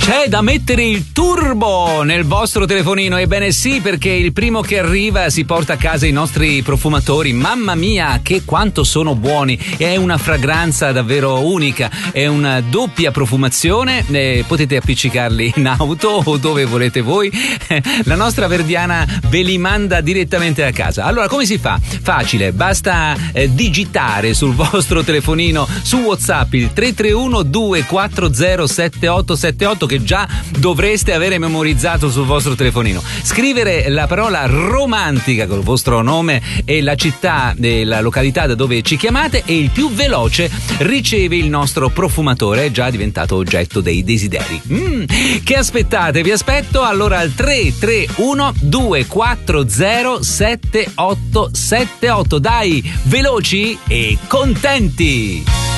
C'è da mettere il turbo nel vostro telefonino, ebbene sì, perché il primo che arriva si porta a casa i nostri profumatori. Mamma mia, che quanto sono buoni, è una fragranza davvero unica, è una doppia profumazione, potete appiccicarli in auto o dove volete voi. La nostra Verdiana ve li manda direttamente a casa. Allora, come si fa? Facile, basta digitare sul vostro telefonino, su WhatsApp, il 331 240 7878, che già dovreste avere memorizzato sul vostro telefonino. Scrivere la parola romantica col vostro nome e la città e la località da dove ci chiamate, e il più veloce riceve il nostro profumatore. È già diventato oggetto dei desideri. Che aspettate? Vi aspetto allora al 331 240 7878. Dai, veloci e contenti!